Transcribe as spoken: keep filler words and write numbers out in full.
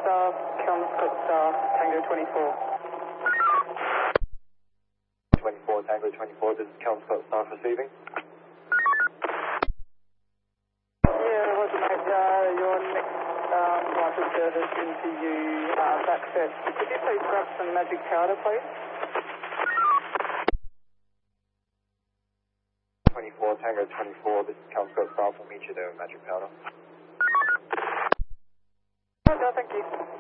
Star, Kelmscott Star, Tango twenty-four. twenty-four, Tango twenty-four, this is Kelmscott Star receiving. Yeah, Roger mate, uh, your next um, rifle service into you, uh, backset. Could you please grab some magic powder, please? twenty-four, Tango twenty-four, this is Kelmscott Star, we'll meet you there with magic powder. Okay, thank you.